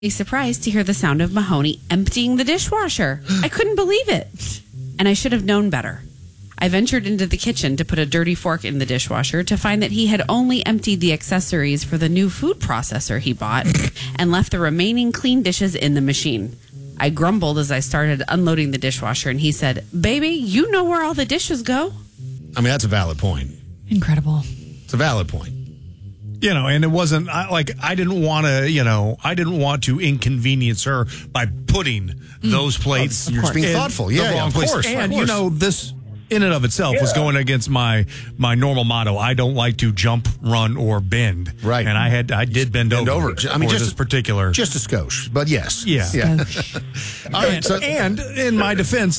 surprised to hear the sound of Mahoney emptying the dishwasher. I couldn't believe it. And I should have known better. I ventured into the kitchen to put a dirty fork in the dishwasher to find that he had only emptied the accessories for the new food processor he bought and left the remaining clean dishes in the machine. I grumbled as I started unloading the dishwasher, and he said, "Baby, you know where all the dishes go." I mean, that's a valid point. Incredible. It's a valid point. And it wasn't I didn't want to inconvenience her by putting those plates. You're just being thoughtful. The Yeah, wrong of place. course. And, of course. this in and of itself was going against my normal motto. I don't like to jump, run, or bend. Right. And I did bend over. I mean, just this particular. Just a skosh, but yes. Yeah. All right. And in my defense,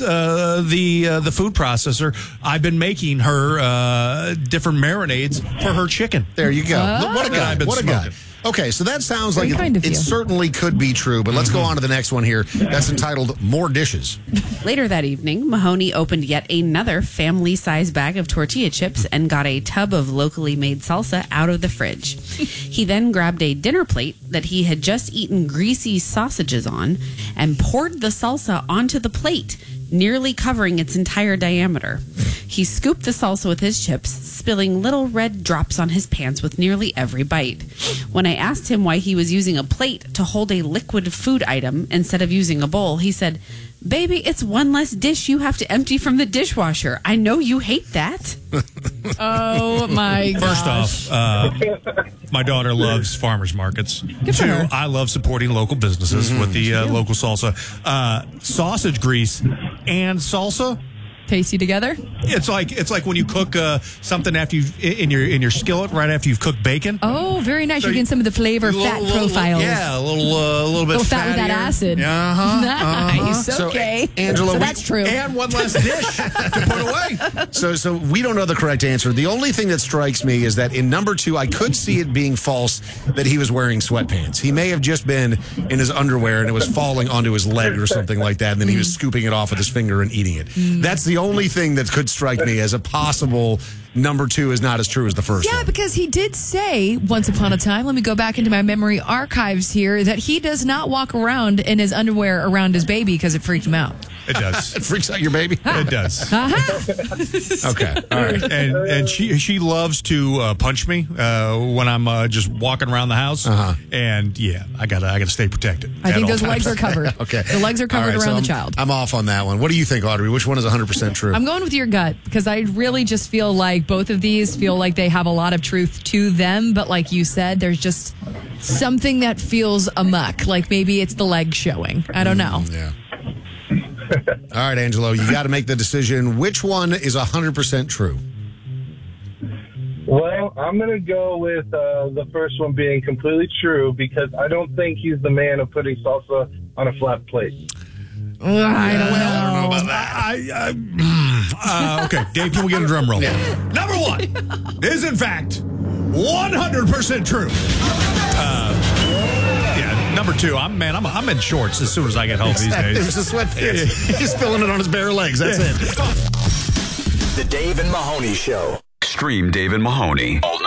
the food processor, I've been making her different marinades for her chicken. There you go. What a guy. I've been What a guy. smoking. Okay, so that sounds Very like kind of it you. certainly could be true, but let's go on to the next one here. That's entitled More Dishes. Later that evening, Mahoney opened yet another family-size bag of tortilla chips and got a tub of locally made salsa out of the fridge. He then grabbed a dinner plate that he had just eaten greasy sausages on and poured the salsa onto the plate, nearly covering its entire diameter. He scooped the salsa with his chips, spilling little red drops on his pants with nearly every bite. When I asked him why he was using a plate to hold a liquid food item instead of using a bowl, he said, "Baby, it's one less dish you have to empty from the dishwasher. I know you hate that." Oh, my gosh. First off, my daughter loves farmers markets. Good for Two, her. I love supporting local businesses with the local salsa. Sausage grease and salsa. Tasty together? It's like when you cook something after you in your skillet right after you've cooked bacon. Oh, very nice. So You're getting some of the flavor, fat profiles. Yeah, a little bit Little fat with that fattier. acid. Nice. So, Okay. Angela, So that's true. And one less dish to put away. So we don't know the correct answer. The only thing that strikes me is that in number 2, I could see it being false that he was wearing sweatpants. He may have just been in his underwear and it was falling onto his leg or something like that, and then he was scooping it off with his finger and eating it. That's the only thing that could strike me as a possible number 2 is not as true as the first Yeah, one. because he did say once upon a time, let me go back into my memory archives here, that he does not walk around in his underwear around his baby because it freaked him out. It does. It freaks out your baby? It does. Okay. All right. And she loves to punch me when I'm just walking around the house. And yeah, I gotta stay protected. I think at all those legs times. are covered. Okay. The legs are covered All right, around so the child. I'm off on that one. What do you think, Audrey? Which one is 100% true? I'm going with your gut because I really just feel like both of these feel like they have a lot of truth to them. But like you said, there's just something that feels amuck. Like maybe it's the leg showing. I don't know. Yeah. All right, Angelo, you got to make the decision. Which one is 100% true? Well, I'm going to go with the first one being completely true because I don't think he's the man of putting salsa on a flat plate. I don't I don't know. know about that. Okay, Dave, can we get a drum roll? Number 1 is in fact 100% true. Number 2, I'm in shorts as soon as I get home these days. It was the sweatpants. He's spilling it on his bare legs. That's it. The Dave and Mahoney Show. Stream Dave and Mahoney all the